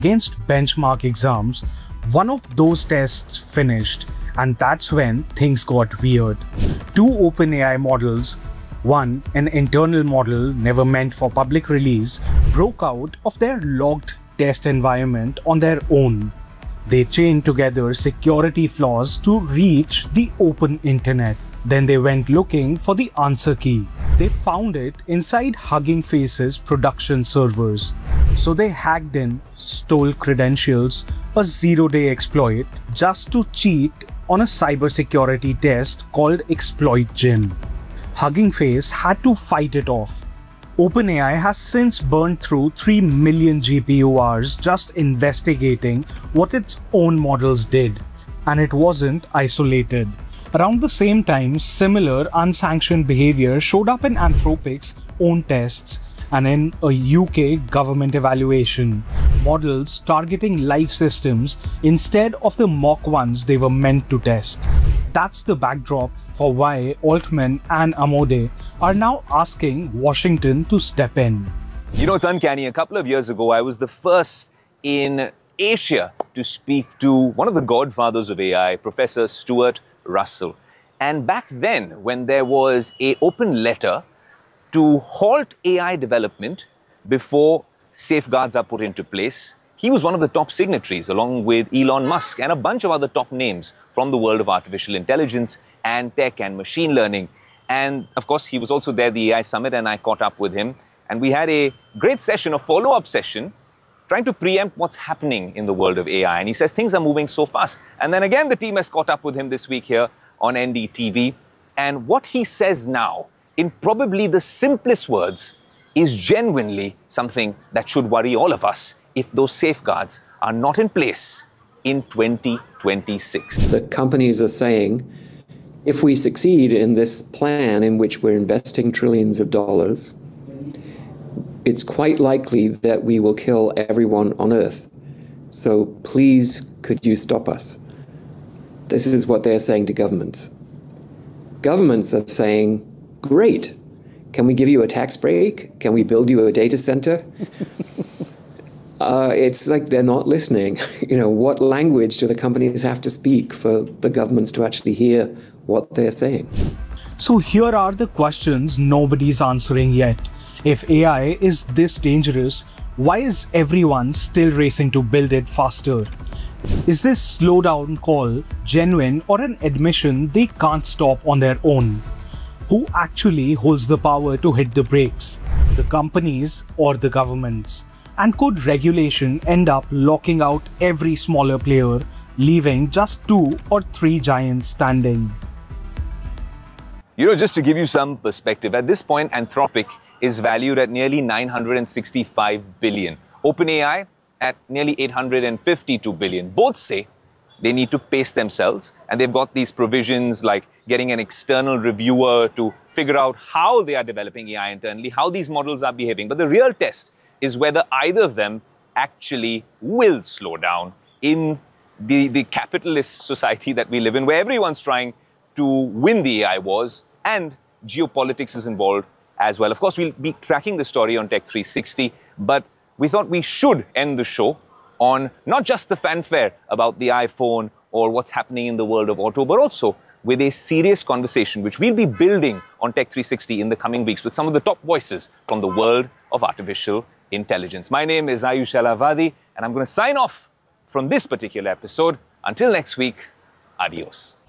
against benchmark exams. One of those tests finished, and that's when things got weird. Two OpenAI models, one an internal model never meant for public release, broke out of their logged test environment on their own. They chained together security flaws to reach the open internet. Then they went looking for the answer key. They found it inside Hugging Face's production servers. So they hacked in, stole credentials, a zero-day exploit, just to cheat on a cybersecurity test called Exploit Gin. Hugging Face had to fight it off. OpenAI has since burned through 3 million GPU hours just investigating what its own models did, and it wasn't isolated. Around the same time, similar unsanctioned behavior showed up in Anthropic's own tests and in a UK government evaluation. Models targeting live systems instead of the mock ones they were meant to test. That's the backdrop for why Altman and Amode are now asking Washington to step in. You know, it's uncanny. A couple of years ago, I was the first in Asia to speak to one of the godfathers of AI, Professor Stuart Russell. And back then, when there was an open letter to halt AI development before safeguards are put into place, he was one of the top signatories, along with Elon Musk and a bunch of other top names from the world of artificial intelligence and tech and machine learning. And of course, he was also there at the AI Summit, and I caught up with him. And we had a great session, a follow-up session, trying to preempt what's happening in the world of AI. And he says things are moving so fast. And then again, the team has caught up with him this week here on NDTV. And what he says now, in probably the simplest words, is genuinely something that should worry all of us if those safeguards are not in place in 2026. The companies are saying, if we succeed in this plan in which we're investing trillions of dollars, it's quite likely that we will kill everyone on Earth. So please, could you stop us? This is what they're saying to governments. Governments are saying, great. Can we give you a tax break? Can we build you a data center? It's like they're not listening. You know, what language do the companies have to speak for the governments to actually hear what they're saying? So here are the questions nobody's answering yet. If AI is this dangerous, why is everyone still racing to build it faster? Is this slowdown call genuine or an admission they can't stop on their own? Who actually holds the power to hit the brakes? The companies or the governments? And could regulation end up locking out every smaller player, leaving just 2 or 3 giants standing? You know, just to give you some perspective, at this point, Anthropic is valued at nearly $965 billion. OpenAI at nearly $852 billion. Both say they need to pace themselves, and they've got these provisions like getting an external reviewer to figure out how they are developing AI internally, how these models are behaving. But the real test is whether either of them actually will slow down in the capitalist society that we live in, where everyone's trying to win the AI wars, and geopolitics is involved as well. Of course, we'll be tracking the story on Tech 360, but we thought we should end the show on not just the fanfare about the iPhone or what's happening in the world of auto, but also with a serious conversation, which we'll be building on Tech 360 in the coming weeks with some of the top voices from the world of artificial intelligence. My name is Ayush Alavadi, and I'm going to sign off from this particular episode. Until next week, adios.